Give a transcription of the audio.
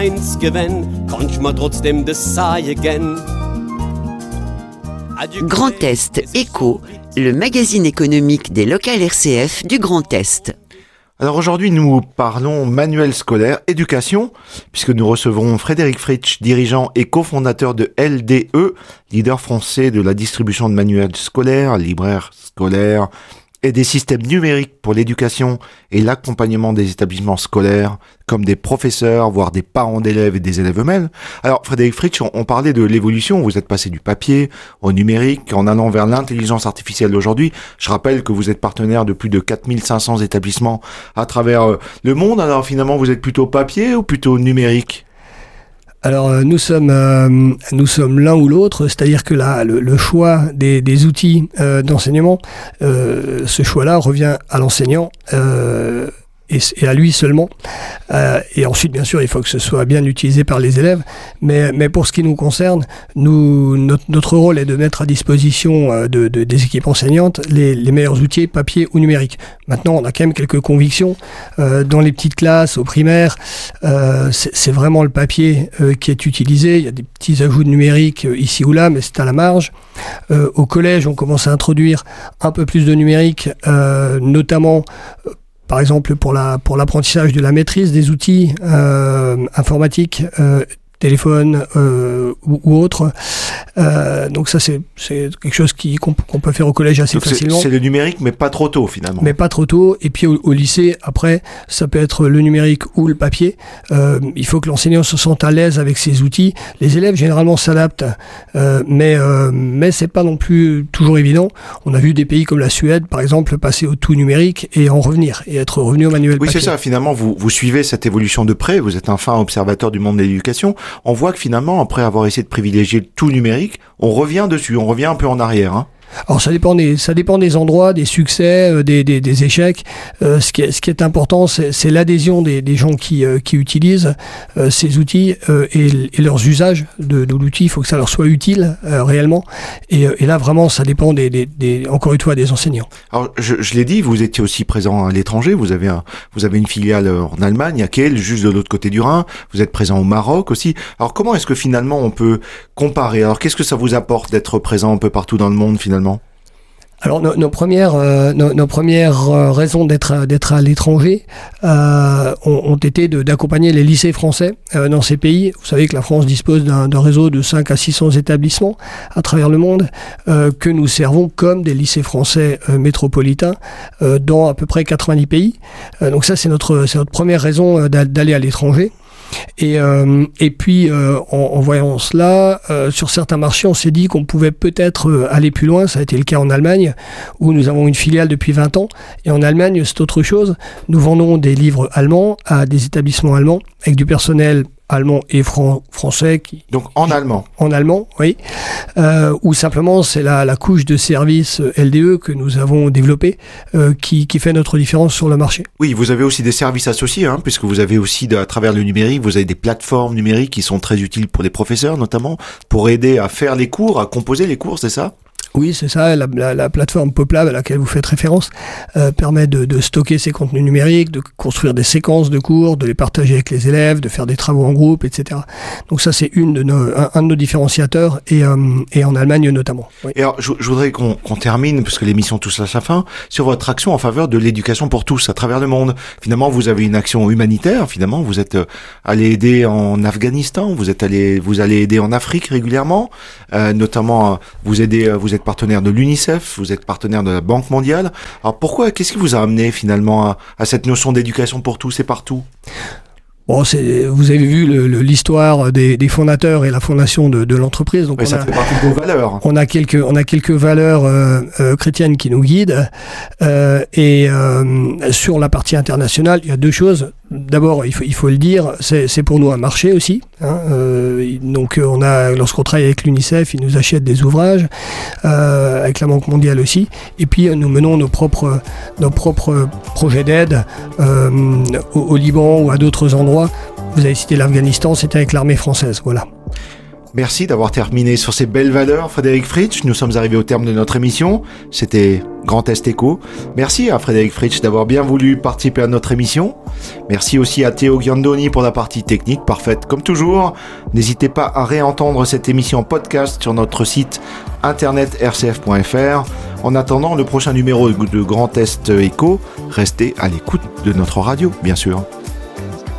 Grand Est Éco, le magazine économique des locales RCF du Grand Est. Alors aujourd'hui, nous parlons manuel scolaire, éducation, puisque nous recevrons Frédéric Fritsch, dirigeant et cofondateur de LDE, leader français de la distribution de manuels scolaires, libraire scolaire et des systèmes numériques pour l'éducation et l'accompagnement des établissements scolaires, comme des professeurs, voire des parents d'élèves et des élèves eux-mêmes. Alors Frédéric Fritsch, on parlait de l'évolution, vous êtes passé du papier au numérique en allant vers l'intelligence artificielle aujourd'hui. Je rappelle que vous êtes partenaire de plus de 4500 établissements à travers le monde. Alors finalement, vous êtes plutôt papier ou plutôt numérique ? Alors nous sommes l'un ou l'autre, c'est-à-dire que le choix des outils d'enseignement, ce choix-là revient à l'enseignant et à lui seulement. Et ensuite, bien sûr, il faut que ce soit bien utilisé par les élèves. Mais pour ce qui nous concerne, notre rôle est de mettre à disposition des équipes enseignantes les meilleurs outils, papier ou numérique. Maintenant, on a quand même quelques convictions. Dans les petites classes, au primaire, c'est vraiment le papier qui est utilisé. Il y a des petits ajouts de numérique ici ou là, mais c'est à la marge. Au collège, on commence à introduire un peu plus de numérique, notamment par exemple pour l'apprentissage de la maîtrise des outils informatiques, téléphone ou autre. Donc ça c'est quelque chose qu'on peut faire au collège assez facilement. C'est le numérique, mais pas trop tôt finalement. Mais pas trop tôt. Et puis au lycée, après, ça peut être le numérique ou le papier. Il faut que l'enseignant se sente à l'aise avec ces outils. Les élèves généralement s'adaptent, mais c'est pas non plus toujours évident. On a vu des pays comme la Suède, par exemple, passer au tout numérique et en revenir et être revenu au manuel papier. Oui, c'est ça. Finalement, vous suivez cette évolution de près. Vous êtes un fin observateur du monde de l'éducation. On voit que finalement, après avoir essayé de privilégier le tout numérique, on revient dessus, on revient un peu en arrière. Alors ça dépend des endroits, des succès, des échecs. Ce qui est important, c'est l'adhésion des gens qui utilisent ces outils et leurs usages de l'outil. Il faut que ça leur soit utile réellement. Et là vraiment, ça dépend encore une fois des enseignants. Alors je l'ai dit, vous étiez aussi présent à l'étranger. Vous avez une filiale en Allemagne, à Kiel, juste de l'autre côté du Rhin. Vous êtes présent au Maroc aussi. Alors comment est-ce que finalement on peut comparer ? Alors qu'est-ce que ça vous apporte d'être présent un peu partout dans le monde finalement ? Alors nos premières raisons d'être à l'étranger ont été d'accompagner les lycées français dans ces pays. Vous savez que la France dispose d'un réseau de 5 à 600 établissements à travers le monde que nous servons comme des lycées français métropolitains dans à peu près 90 pays. Donc ça c'est notre première raison d'aller à l'étranger. Et puis en voyant cela, sur certains marchés, on s'est dit qu'on pouvait peut-être aller plus loin. Ça a été le cas en Allemagne, où nous avons une filiale depuis 20 ans. Et en Allemagne, c'est autre chose. Nous vendons des livres allemands à des établissements allemands, avec du personnel allemand et français. Donc en allemand. En allemand, oui. Ou simplement c'est la couche de service LDE que nous avons développée qui fait notre différence sur le marché. Oui, vous avez aussi des services associés, puisque vous avez aussi à travers le numérique, vous avez des plateformes numériques qui sont très utiles pour les professeurs notamment, pour aider à faire les cours, à composer les cours, c'est ça ? Oui, c'est ça. La plateforme PopLab à laquelle vous faites référence permet de stocker ces contenus numériques, de construire des séquences de cours, de les partager avec les élèves, de faire des travaux en groupe, etc. Donc ça, c'est un de nos différenciateurs et en Allemagne notamment. Oui. Et alors, je voudrais qu'on termine, parce que l'émission touche à sa fin, sur votre action en faveur de l'éducation pour tous à travers le monde. Finalement, vous avez une action humanitaire. Finalement, vous êtes allé aider en Afghanistan, vous allez aider en Afrique régulièrement, notamment vous êtes partenaire de l'UNICEF, vous êtes partenaire de la Banque mondiale. Alors qu'est-ce qui vous a amené finalement à cette notion d'éducation pour tous et partout ? Bon, vous avez vu l'histoire des fondateurs et la fondation de l'entreprise. Donc ça fait partie de vos valeurs. On a quelques valeurs chrétiennes qui nous guident. Et sur la partie internationale, il y a deux choses. D'abord, il faut le dire, c'est pour nous un marché aussi. Donc lorsqu'on travaille avec l'UNICEF, ils nous achètent des ouvrages, avec la Banque mondiale aussi. Et puis nous menons nos propres projets d'aide au Liban ou à d'autres endroits. Vous avez cité l'Afghanistan, c'était avec l'armée française, voilà. Merci d'avoir terminé sur ces belles valeurs, Frédéric Fritsch. Nous sommes arrivés au terme de notre émission. C'était Grand Est Éco. Merci à Frédéric Fritsch d'avoir bien voulu participer à notre émission. Merci aussi à Théo Giandoni pour la partie technique, parfaite comme toujours. N'hésitez pas à réentendre cette émission en podcast sur notre site internet rcf.fr. En attendant le prochain numéro de Grand Est Éco, restez à l'écoute de notre radio, bien sûr.